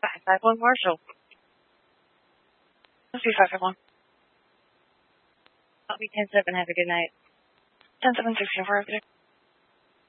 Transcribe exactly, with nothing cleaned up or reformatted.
five five one Marshall. Let's see five five one. I'll be ten seven. Have a good night. ten seven sixteen four.